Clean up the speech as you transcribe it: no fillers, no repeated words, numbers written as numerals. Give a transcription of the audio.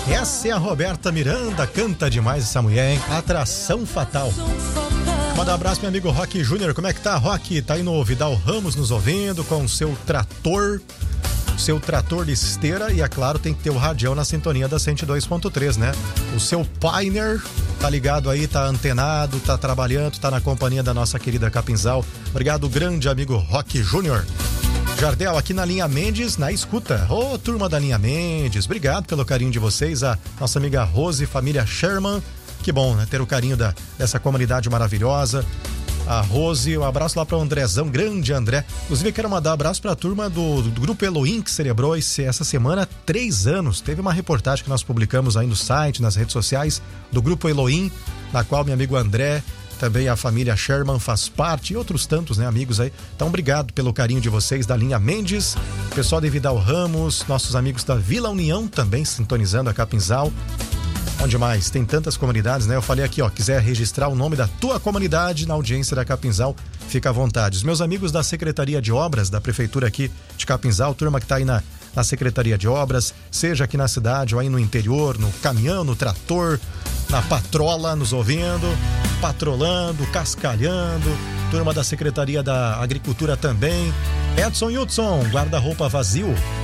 Essa é a Roberta Miranda, canta demais essa mulher, hein? Atração Fatal. Manda um abraço, meu amigo Rock Júnior. Como é que tá, Rock? Tá aí no Vidal Ramos nos ouvindo com o seu trator de esteira e, é claro, tem que ter o radião na sintonia da 102.3, né? O seu Pioneer tá ligado aí, tá antenado, tá trabalhando, tá na companhia da nossa querida Capinzal. Obrigado, grande amigo Rock Júnior. Jardel, aqui na Linha Mendes, na escuta. Ô, turma da Linha Mendes, obrigado pelo carinho de vocês, a nossa amiga Rose, família Sherman. Que bom, né? Ter o carinho dessa comunidade maravilhosa. A Rose, um abraço lá para o Andrezão, grande André. Inclusive, quero mandar um abraço para a turma do Grupo Elohim, que celebrou essa semana 3 anos. Teve uma reportagem que nós publicamos aí no site, nas redes sociais, do Grupo Elohim, na qual meu amigo André, também a família Sherman faz parte, e outros tantos, né, amigos aí. Então, obrigado pelo carinho de vocês da Linha Mendes, pessoal de Vidal Ramos, nossos amigos da Vila União também sintonizando a Capinzal. Onde mais? Tem tantas comunidades, né? Eu falei aqui, ó, quiser registrar o nome da tua comunidade na audiência da Capinzal, fica à vontade. Os meus amigos da Secretaria de Obras, da Prefeitura aqui de Capinzal, turma que tá aí na Secretaria de Obras, seja aqui na cidade ou aí no interior, no caminhão, no trator, na patrola, nos ouvindo, patrolando, cascalhando, turma da Secretaria da Agricultura também. Edson Hudson, guarda-roupa vazio,